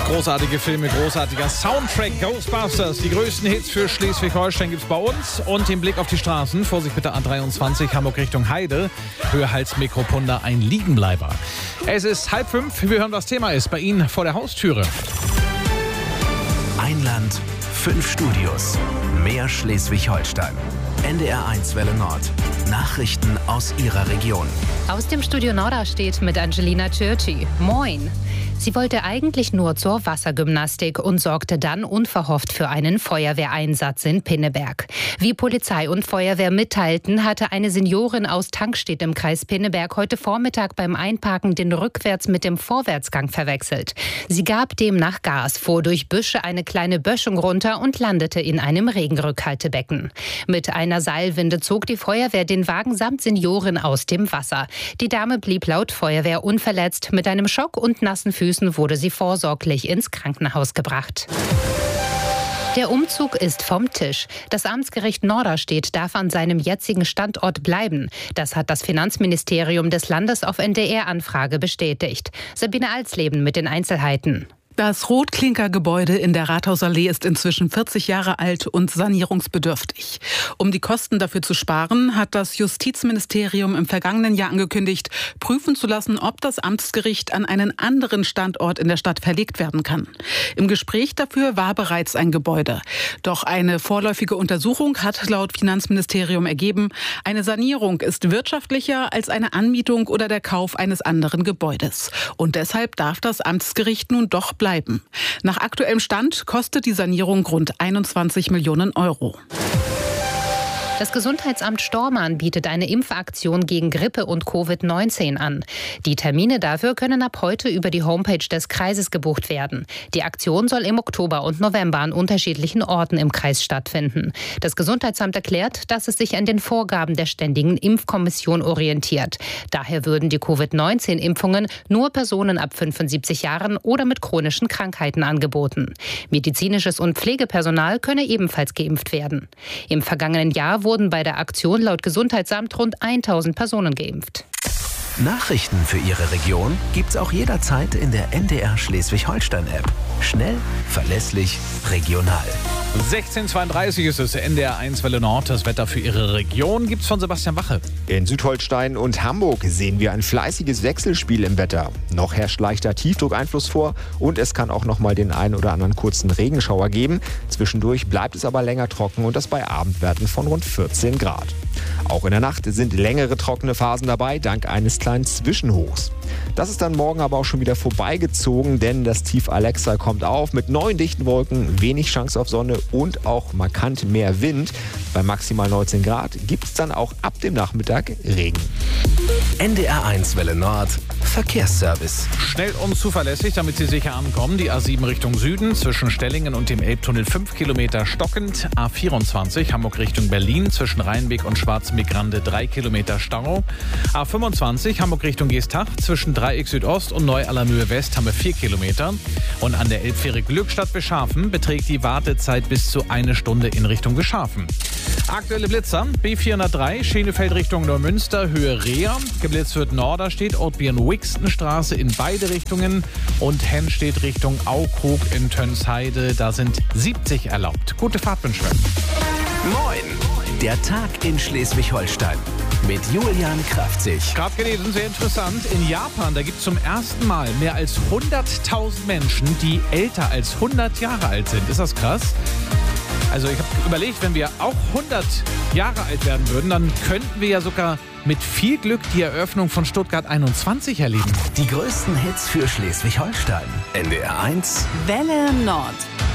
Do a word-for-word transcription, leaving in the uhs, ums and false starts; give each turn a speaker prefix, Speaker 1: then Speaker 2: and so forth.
Speaker 1: Großartige Filme, großartiger Soundtrack, Ghostbusters. Die größten Hits für Schleswig-Holstein gibt's bei uns. Und den Blick auf die Straßen. Vorsicht bitte A dreiundzwanzig, Hamburg Richtung Heide. Höhe Hals-Mikropunda, ein Liegenbleiber. Es ist halb fünf. Wir hören, was Thema ist bei Ihnen vor der Haustüre.
Speaker 2: Ein Land, fünf Studios. Mehr Schleswig-Holstein. N D R eins Welle Nord. Nachrichten aus Ihrer Region.
Speaker 3: Aus dem Studio Norderstedt mit Angelina Churchi. Moin. Sie wollte eigentlich nur zur Wassergymnastik und sorgte dann unverhofft für einen Feuerwehreinsatz in Pinneberg. Wie Polizei und Feuerwehr mitteilten, hatte eine Seniorin aus Tankstedt im Kreis Pinneberg heute Vormittag beim Einparken den Rückwärts mit dem Vorwärtsgang verwechselt. Sie gab demnach Gas, fuhr durch Büsche eine kleine Böschung runter und landete in einem Regenrückhaltebecken. Mit einer Seilwinde zog die Feuerwehr den Wagen samt Seniorin aus dem Wasser. Die Dame blieb laut Feuerwehr unverletzt. Mit einem Schock und nassen Füßen wurde sie vorsorglich ins Krankenhaus gebracht. Der Umzug ist vom Tisch. Das Amtsgericht Norderstedt darf an seinem jetzigen Standort bleiben. Das hat das Finanzministerium des Landes auf N D R-Anfrage bestätigt. Sabine Alsleben mit den Einzelheiten.
Speaker 4: Das Rotklinkergebäude in der Rathausallee ist inzwischen vierzig Jahre alt und sanierungsbedürftig. Um die Kosten dafür zu sparen, hat das Justizministerium im vergangenen Jahr angekündigt, prüfen zu lassen, ob das Amtsgericht an einen anderen Standort in der Stadt verlegt werden kann. Im Gespräch dafür war bereits ein Gebäude. Doch eine vorläufige Untersuchung hat laut Finanzministerium ergeben, eine Sanierung ist wirtschaftlicher als eine Anmietung oder der Kauf eines anderen Gebäudes. Und deshalb darf das Amtsgericht nun doch bleiben. Nach aktuellem Stand kostet die Sanierung rund einundzwanzig Millionen Euro.
Speaker 3: Das Gesundheitsamt Stormarn bietet eine Impfaktion gegen Grippe und Covid neunzehn an. Die Termine dafür können ab heute über die Homepage des Kreises gebucht werden. Die Aktion soll im Oktober und November an unterschiedlichen Orten im Kreis stattfinden. Das Gesundheitsamt erklärt, dass es sich an den Vorgaben der Ständigen Impfkommission orientiert. Daher würden die Covid neunzehn Impfungen nur Personen ab fünfundsiebzig Jahren oder mit chronischen Krankheiten angeboten. Medizinisches und Pflegepersonal könne ebenfalls geimpft werden. Im vergangenen Jahr wurde wurden bei der Aktion laut Gesundheitsamt rund tausend Personen geimpft.
Speaker 2: Nachrichten für Ihre Region gibt's auch jederzeit in der N D R Schleswig-Holstein-App. Schnell, verlässlich, regional.
Speaker 1: sechzehn Uhr zweiunddreißig ist es, N D R eins Welle Nord. Das Wetter für Ihre Region gibt's von Sebastian Wache.
Speaker 5: In Südholstein und Hamburg sehen wir ein fleißiges Wechselspiel im Wetter. Noch herrscht leichter Tiefdruckeinfluss vor und es kann auch noch mal den einen oder anderen kurzen Regenschauer geben. Zwischendurch bleibt es aber länger trocken und das bei Abendwerten von rund vierzehn Grad. Auch in der Nacht sind längere trockene Phasen dabei, dank eines kleinen Zwischenhochs. Das ist dann morgen aber auch schon wieder vorbeigezogen, denn das Tief Alexa kommt auf mit neuen dichten Wolken, wenig Chance auf Sonne und auch markant mehr Wind. Bei maximal neunzehn Grad gibt es dann auch ab dem Nachmittag Regen.
Speaker 2: N D R eins Welle Nord, Verkehrsservice.
Speaker 1: Schnell und zuverlässig, damit Sie sicher ankommen. Die A sieben Richtung Süden, zwischen Stellingen und dem Elbtunnel fünf Kilometer stockend. A vierundzwanzig, Hamburg Richtung Berlin, zwischen Rheinweg und Schwarzmeergrande drei Kilometer Stau. A fünfundzwanzig, Hamburg Richtung Geestach, zwischen Dreieck Südost und Neu-Allermühe West haben wir vier Kilometer. Und an der Elbfähre Glückstadt-Beschafen beträgt die Wartezeit bis zu eine Stunde in Richtung Beschafen. Aktuelle Blitzer, B vierhundertdrei, Schenefeld Richtung Neumünster, Höhe Reher. Geblitzt wird Norderstedt, Ortbieren-Wixtenstraße in beide Richtungen und Hennstedt Richtung Aukrug in Tönsheide. Da sind siebzig erlaubt. Gute Fahrt wünschen wir.
Speaker 2: Moin, der Tag in Schleswig-Holstein mit Julian Kraftzig.
Speaker 1: Gerade gelesen, sehr interessant. In Japan, da gibt es zum ersten Mal mehr als hunderttausend Menschen, die älter als hundert Jahre alt sind. Ist das krass? Also ich habe überlegt, wenn wir auch hundert Jahre alt werden würden, dann könnten wir ja sogar mit viel Glück die Eröffnung von Stuttgart einundzwanzig erleben.
Speaker 2: Die größten Hits für Schleswig-Holstein. N D R eins
Speaker 4: Welle Nord.